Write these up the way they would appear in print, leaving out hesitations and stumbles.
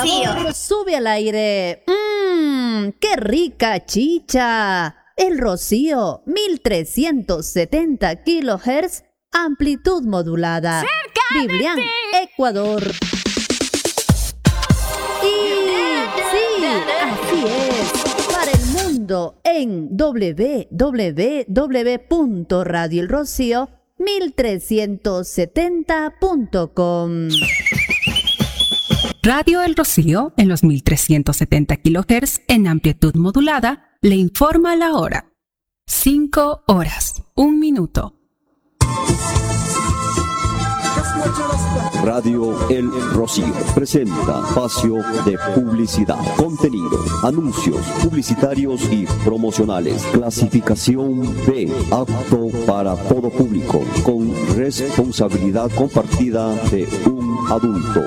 sabor sube al aire. ¡Qué rica chicha! El Rocío, 1370 kHz, amplitud modulada. Biblián, Ecuador. Y sí, así es. Para el mundo en www.radioelrocío1370.com. Radio El Rocío, en los 1370 kHz en amplitud modulada, le informa la hora. 5 horas, 1 minuto. Radio El Rocío presenta espacio de publicidad, contenido, anuncios publicitarios y promocionales. Clasificación B, apto para todo público, con responsabilidad compartida de un adulto.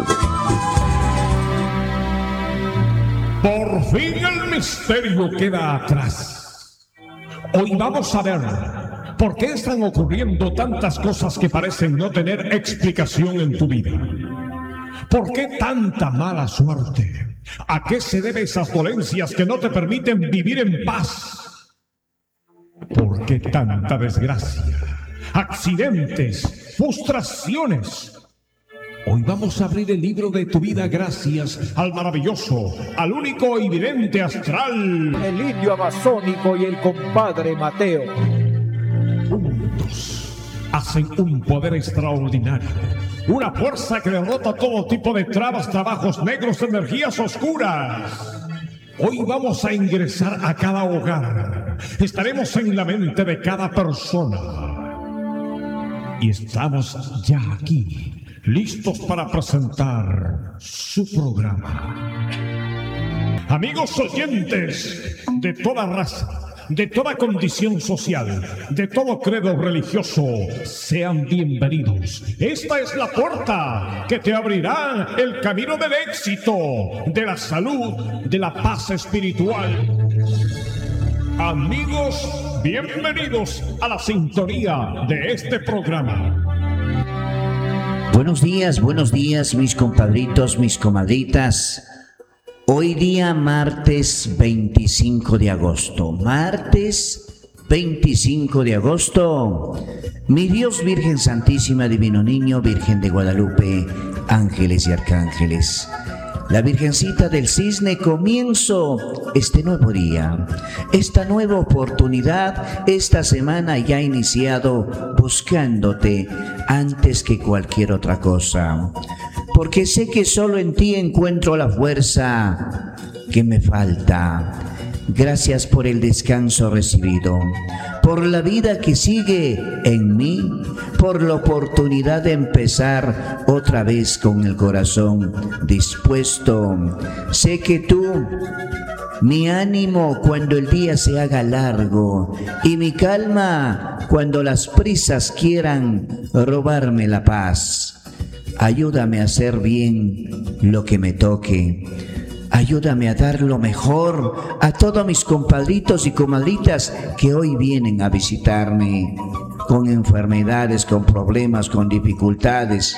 Por fin el misterio queda atrás. Hoy vamos a ver por qué están ocurriendo tantas cosas que parecen no tener explicación en tu vida. ¿Por qué tanta mala suerte? ¿A qué se deben esas dolencias que no te permiten vivir en paz? ¿Por qué tanta desgracia? Accidentes, frustraciones. Hoy vamos a abrir el libro de tu vida gracias al maravilloso, al único y vidente astral, el indio amazónico y el compadre Mateo. Juntos hacen un poder extraordinario, una fuerza que derrota todo tipo de trabas, trabajos negros, energías oscuras. Hoy vamos a ingresar a cada hogar, estaremos en la mente de cada persona y estamos ya aquí, listos para presentar su programa. Amigos oyentes de toda raza, de toda condición social, de todo credo religioso, sean bienvenidos. Esta es la puerta que te abrirá el camino del éxito, de la salud, de la paz espiritual. Amigos, bienvenidos a la sintonía de este programa. Buenos días, mis compadritos, mis comadritas. Hoy día martes 25 de agosto. Martes 25 de agosto. Mi Dios, Virgen Santísima, Divino Niño, Virgen de Guadalupe, ángeles y arcángeles. La Virgencita del Cisne, comienzo este nuevo día, esta nueva oportunidad. Esta semana ya he iniciado buscándote antes que cualquier otra cosa, porque sé que solo en ti encuentro la fuerza que me falta. Gracias por el descanso recibido, por la vida que sigue en mí, por la oportunidad de empezar otra vez con el corazón dispuesto. Sé que tú, mi ánimo cuando el día se haga largo y mi calma cuando las prisas quieran robarme la paz. Ayúdame a hacer bien lo que me toque. Ayúdame a dar lo mejor a todos mis compadritos y comadritas que hoy vienen a visitarme con enfermedades, con problemas, con dificultades.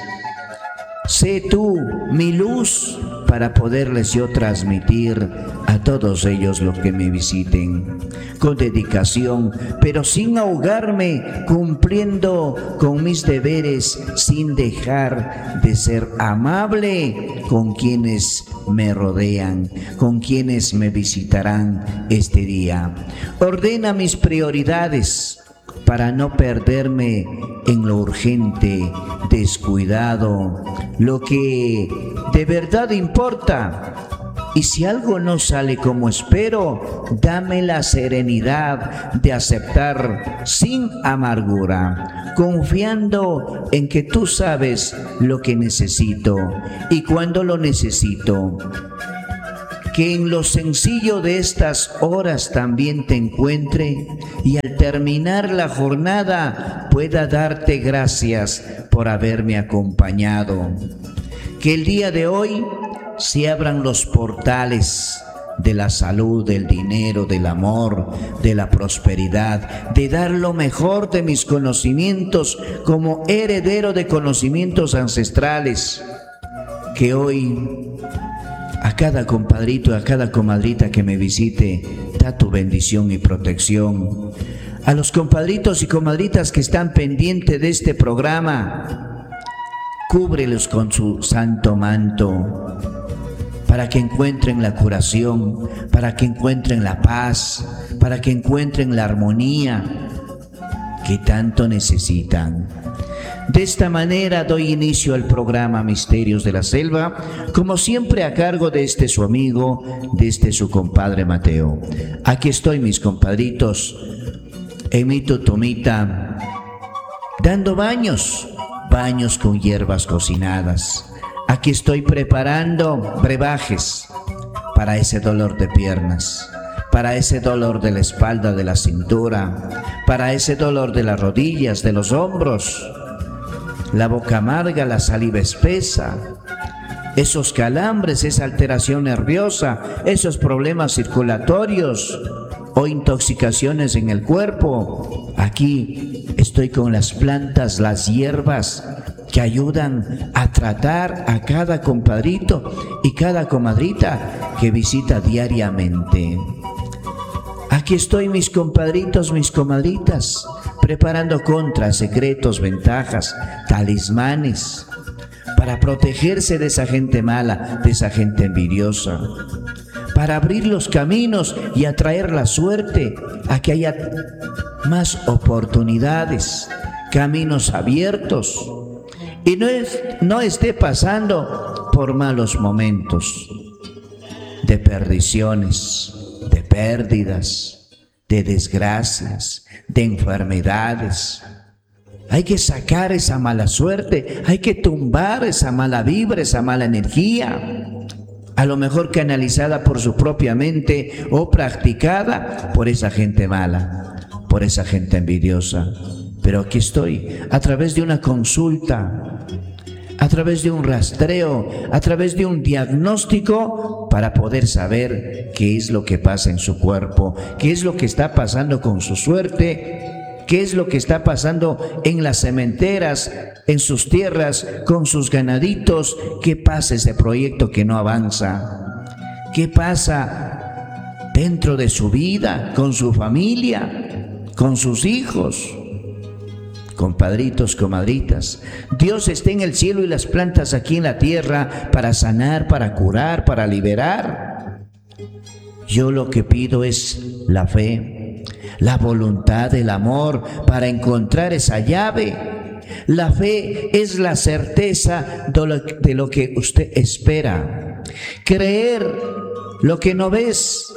Sé tú mi luz para poderles yo transmitir a todos ellos lo que me visiten con dedicación, pero sin ahogarme, cumpliendo con mis deberes, sin dejar de ser amable con quienes me rodean, con quienes me visitarán este día. Ordena mis prioridades para no perderme en lo urgente, descuidado, lo que de verdad importa. Y si algo no sale como espero, dame la serenidad de aceptar sin amargura, confiando en que tú sabes lo que necesito y cuándo lo necesito. Que en lo sencillo de estas horas también te encuentre y al terminar la jornada pueda darte gracias por haberme acompañado. Que el día de hoy se abran los portales de la salud, del dinero, del amor, de la prosperidad, de dar lo mejor de mis conocimientos como heredero de conocimientos ancestrales. Que hoy a A cada compadrito, a cada comadrita que me visite, da tu bendición y protección. A los compadritos y comadritas que están pendientes de este programa, cúbrelos con su santo manto, para que encuentren la curación, para que encuentren la paz, para que encuentren la armonía que tanto necesitan. De esta manera doy inicio al programa Misterios de la Selva, como siempre a cargo de su amigo, de su compadre Mateo. Aquí estoy, mis compadritos, en mi tutumita, dando baños con hierbas cocinadas. Aquí estoy preparando brebajes para ese dolor de piernas, para ese dolor de la espalda, de la cintura, para ese dolor de las rodillas, de los hombros, la boca amarga, la saliva espesa, esos calambres, esa alteración nerviosa, esos problemas circulatorios o intoxicaciones en el cuerpo. Aquí estoy con las plantas, las hierbas que ayudan a tratar a cada compadrito y cada comadrita que visita diariamente. Aquí estoy, mis compadritos, mis comadritas, preparando contras, secretos, ventajas, talismanes, para protegerse de esa gente mala, de esa gente envidiosa, para abrir los caminos y atraer la suerte a que haya más oportunidades, caminos abiertos, y no esté pasando por malos momentos de perdiciones, de pérdidas, de desgracias, de enfermedades. Hay que sacar esa mala suerte, hay que tumbar esa mala vibra, esa mala energía, a lo mejor canalizada por su propia mente o practicada por esa gente mala, por esa gente envidiosa. Pero aquí estoy, a través de una consulta, a través de un rastreo, a través de un diagnóstico, para poder saber qué es lo que pasa en su cuerpo, qué es lo que está pasando con su suerte, qué es lo que está pasando en las cementeras, en sus tierras, con sus ganaditos, qué pasa ese proyecto que no avanza, qué pasa dentro de su vida, con su familia, con sus hijos. Compadritos, comadritas, Dios está en el cielo y las plantas aquí en la tierra para sanar, para curar, para liberar. Yo lo que pido es la fe, la voluntad, el amor para encontrar esa llave. La fe es la certeza de lo que usted espera. Creer lo que no ves.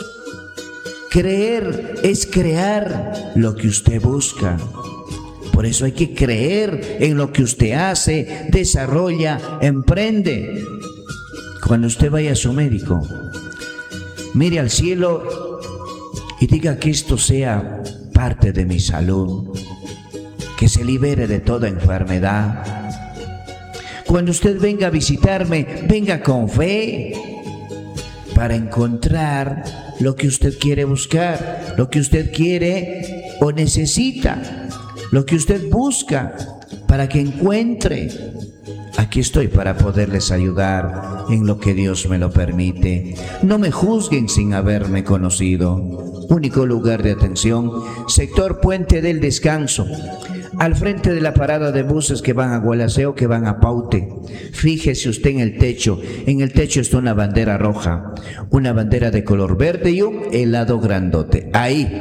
Creer es crear lo que usted busca. Por eso hay que creer en lo que usted hace, desarrolla, emprende. Cuando usted vaya a su médico, mire al cielo y diga que esto sea parte de mi salud, que se libere de toda enfermedad. Cuando usted venga a visitarme, venga con fe para encontrar lo que usted quiere buscar, lo que usted quiere o necesita. Lo que usted busca para que encuentre. Aquí estoy para poderles ayudar en lo que Dios me lo permite. No me juzguen sin haberme conocido. Único lugar de atención, sector Puente del Descanso, al frente de la parada de buses que van a Gualaceo, que van a Paute. Fíjese usted en el techo. En el techo está una bandera roja, una bandera de color verde y un helado grandote.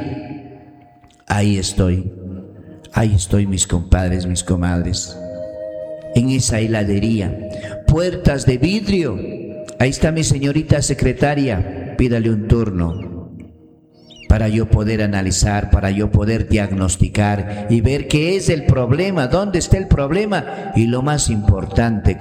Ahí estoy. Ahí estoy, mis compadres, mis comadres, en esa heladería, puertas de vidrio. Ahí está mi señorita secretaria, pídale un turno para yo poder analizar, para yo poder diagnosticar y ver qué es el problema, dónde está el problema y lo más importante,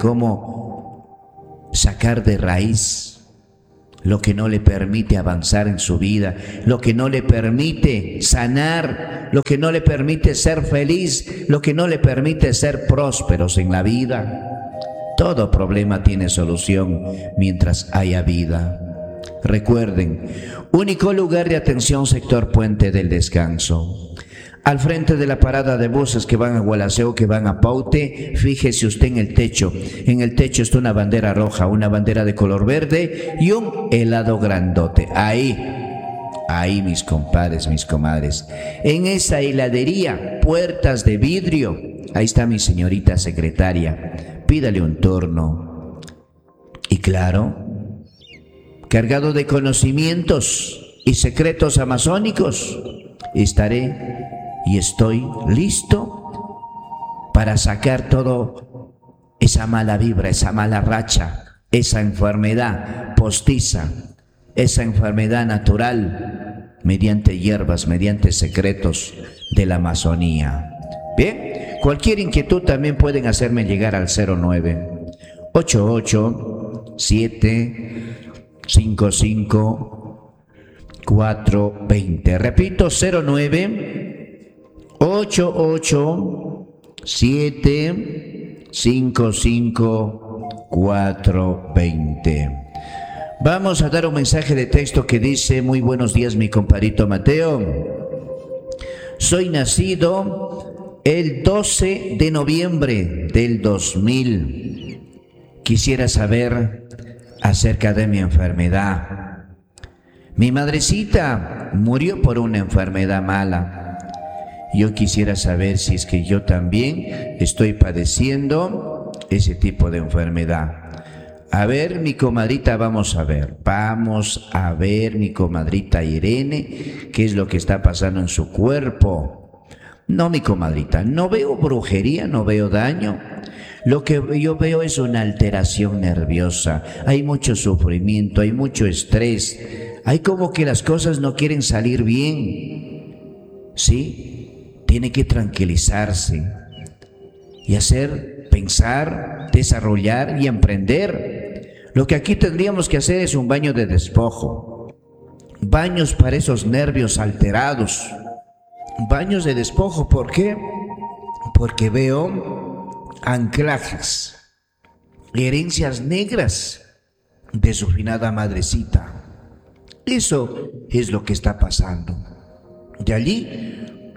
cómo sacar de raíz lo que no le permite avanzar en su vida, lo que no le permite sanar, lo que no le permite ser feliz, lo que no le permite ser prósperos en la vida. Todo problema tiene solución mientras haya vida. Recuerden, único lugar de atención, sector Puente del Descanso. Al frente de la parada de buses que van a Gualaceo, que van a Paute, fíjese usted en el techo. En el techo está una bandera roja, una bandera de color verde y un helado grandote. Ahí mis compadres, mis comadres. En esa heladería, puertas de vidrio, ahí está mi señorita secretaria. Pídale un turno. Y claro, cargado de conocimientos y secretos amazónicos, estaré y estoy listo para sacar todo esa mala vibra, esa mala racha, esa enfermedad postiza, esa enfermedad natural, mediante hierbas, mediante secretos de la Amazonía. Bien, cualquier inquietud también pueden hacerme llegar al 09 88 755 420. Repito, 09 88 755 420. Vamos a dar un mensaje de texto que dice: muy buenos días, mi compadrito Mateo. Soy nacido el 12 de noviembre del 2000. Quisiera saber acerca de mi enfermedad. Mi madrecita murió por una enfermedad mala. Yo quisiera saber si es que yo también estoy padeciendo ese tipo de enfermedad. A ver, mi comadrita, vamos a ver, mi comadrita Irene, qué es lo que está pasando en su cuerpo. No, mi comadrita, no veo brujería, no veo daño. Lo que yo veo es una alteración nerviosa. Hay mucho sufrimiento, hay mucho estrés. Hay como que las cosas no quieren salir bien. ¿Sí? Tiene que tranquilizarse y pensar, desarrollar y emprender. Lo que aquí tendríamos que hacer es un baño de despojo. Baños para esos nervios alterados. Baños de despojo, ¿por qué? Porque veo anclajes, herencias negras de su finada madrecita. Eso es lo que está pasando. De allí,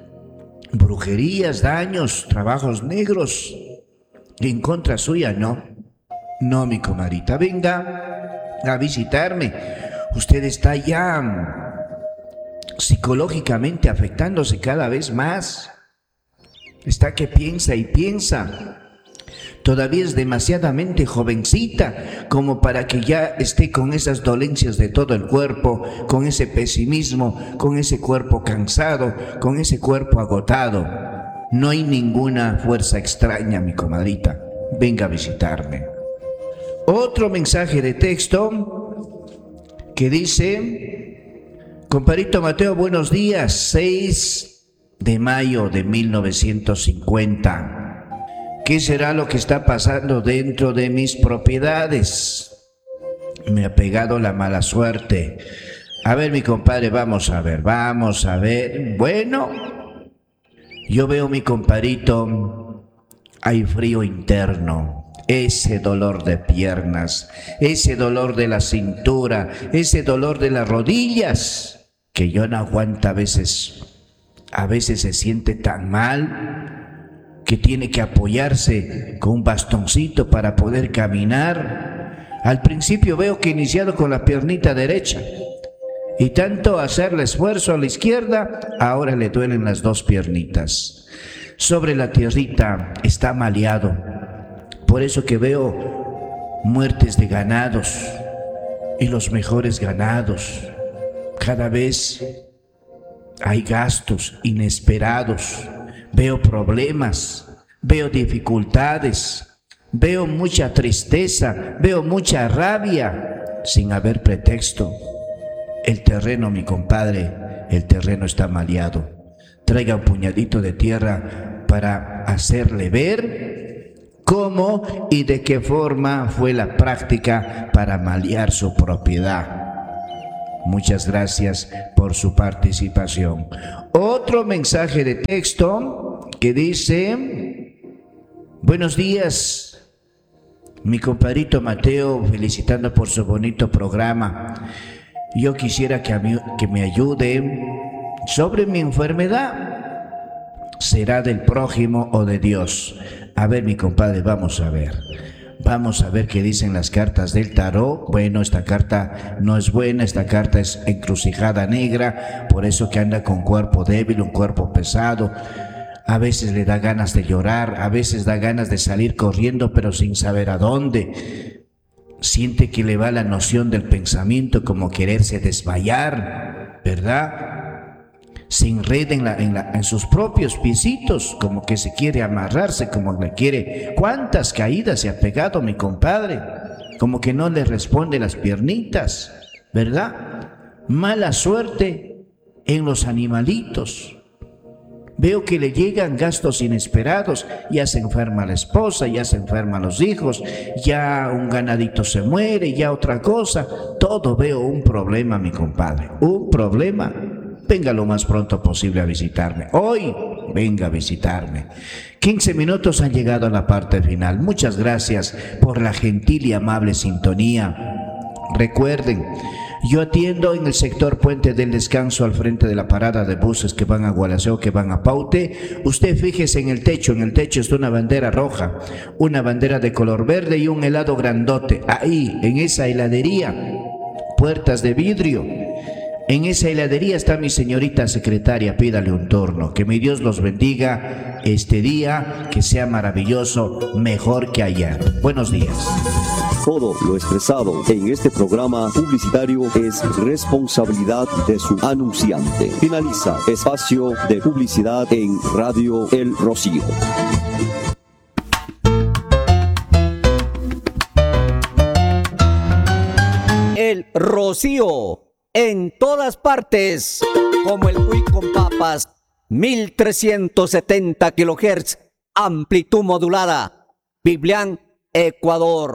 brujerías, daños, trabajos negros en contra suya, no. No, mi comadrita, venga a visitarme. Usted está ya psicológicamente afectándose cada vez más. Está que piensa y piensa. Todavía es demasiadamente jovencita como para que ya esté con esas dolencias de todo el cuerpo, con ese pesimismo, con ese cuerpo cansado, con ese cuerpo agotado. No hay ninguna fuerza extraña, mi comadrita. Venga a visitarme. Otro mensaje de texto que dice: compadrito Mateo, buenos días, 6 de mayo de 1950. ¿Qué será lo que está pasando dentro de mis propiedades? Me ha pegado la mala suerte. A ver, mi compadre, vamos a ver. Bueno, yo veo, mi compadrito, hay frío interno. Ese dolor de piernas, ese dolor de la cintura, ese dolor de las rodillas, que yo no aguanta a veces. A veces se siente tan mal que tiene que apoyarse con un bastoncito para poder caminar. Al principio veo que iniciado con la piernita derecha y tanto hacerle esfuerzo a la izquierda, ahora le duelen las dos piernitas. Sobre la tierrita está maleado, por eso que veo muertes de ganados y los mejores ganados. Cada vez hay gastos inesperados. Veo problemas, veo dificultades, veo mucha tristeza, veo mucha rabia, sin haber pretexto. El terreno, mi compadre, el terreno está maleado. Traiga un puñadito de tierra para hacerle ver cómo y de qué forma fue la práctica para malear su propiedad. Muchas gracias por su participación. Otro mensaje de texto que dice: buenos días, mi compadrito Mateo, felicitando por su bonito programa. Yo quisiera que me ayude sobre mi enfermedad. ¿Será del prójimo o de Dios? A ver, mi compadre, vamos a ver. Vamos a ver qué dicen las cartas del tarot. Bueno, esta carta no es buena, esta carta es encrucijada negra, por eso que anda con cuerpo débil, un cuerpo pesado. A veces le da ganas de llorar, a veces da ganas de salir corriendo, pero sin saber a dónde. Siente que le va la noción del pensamiento, como quererse desmayar, ¿verdad? Se enreda en sus propios piecitos, como que se quiere amarrarse, como le quiere. ¿Cuántas caídas se ha pegado mi compadre? Como que no le responde las piernitas, ¿verdad? Mala suerte en los animalitos. Veo que le llegan gastos inesperados, ya se enferma la esposa, ya se enferman los hijos, ya un ganadito se muere, ya otra cosa. Todo veo un problema, mi compadre, un problema. Venga lo más pronto posible a visitarme. Hoy, venga a visitarme. 15 minutos han llegado a la parte final. Muchas gracias por la gentil y amable sintonía. Recuerden, yo atiendo en el sector Puente del Descanso, al frente de la parada de buses que van a Gualaceo, que van a Paute. Usted fíjese en el techo está una bandera roja, una bandera de color verde y un helado grandote. Ahí, en esa heladería, puertas de vidrio. En esa heladería está mi señorita secretaria, pídale un turno. Que mi Dios los bendiga este día, que sea maravilloso, mejor que ayer. Buenos días. Todo lo expresado en este programa publicitario es responsabilidad de su anunciante. Finaliza espacio de publicidad en Radio El Rocío. El Rocío. En todas partes, como el Cuy con papas, 1370 kHz, amplitud modulada, Biblián, Ecuador.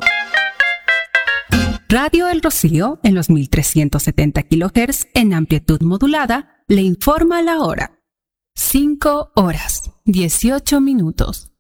Radio El Rocío, en los 1370 kHz, en amplitud modulada, le informa la hora. 5 horas, 18 minutos.